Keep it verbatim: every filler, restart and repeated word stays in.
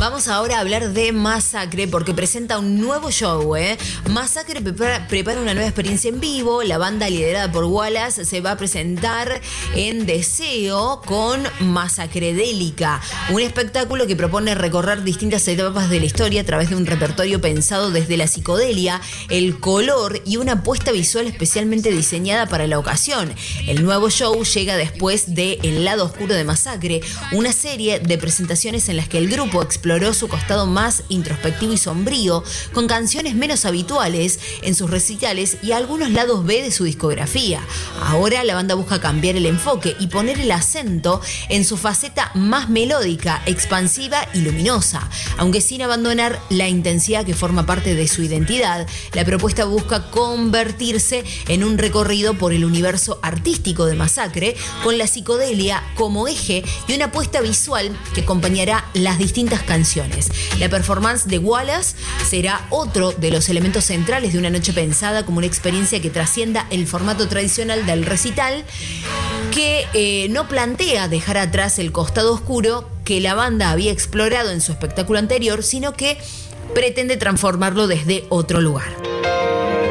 Vamos ahora a hablar de Masacre porque presenta un nuevo show, ¿eh? Masacre prepara, prepara una nueva experiencia en vivo. La banda liderada por Wallace se va a presentar en Deseo con Masacredélica, un espectáculo que propone recorrer distintas etapas de la historia a través de un repertorio pensado desde la psicodelia, el color y una puesta visual especialmente diseñada para la ocasión. El nuevo show llega después de El lado oscuro de Masacre, una serie de presentaciones en las que el grupo exploró su costado más introspectivo y sombrío, con canciones menos habituales en sus recitales y algunos lados B de su discografía. Ahora la banda busca cambiar el enfoque y poner el acento en su faceta más melódica, expansiva y luminosa. Aunque sin abandonar la intensidad que forma parte de su identidad, la propuesta busca convertirse en un recorrido por el universo artístico de Masacre, con la psicodelia como eje y una puesta visual que acompañará las distintas canciones. La performance de Wallace será otro de los elementos centrales de una noche pensada como una experiencia que trascienda el formato tradicional del recital, que eh, no plantea dejar atrás el costado oscuro que la banda había explorado en su espectáculo anterior, sino que pretende transformarlo desde otro lugar.